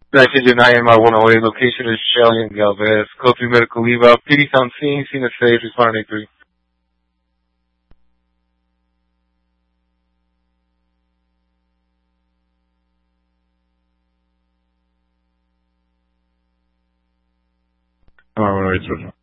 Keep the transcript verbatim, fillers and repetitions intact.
United United one oh eight, location is Shelly and Galvez. Code three medical leave out. P D sound scene, scene is safe, responding three. Alright, one oh eight,